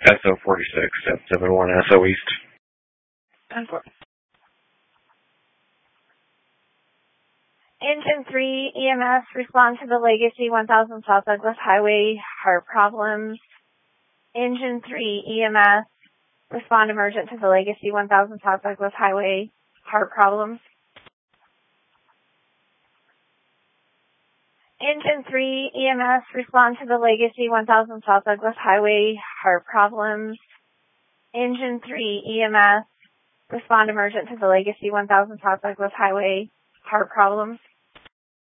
SO46 at 71 SO East. Engine 3 EMS, respond to the Legacy 1000 South Douglas Highway, heart problems. Engine 3 EMS, respond emergent to the Legacy 1000 South Douglas Highway, heart problems. Engine 3 EMS, respond to the Legacy 1000 South Douglas Highway, heart problems. Engine 3 EMS, respond emergent to the Legacy 1000 South Douglas Highway, heart problems.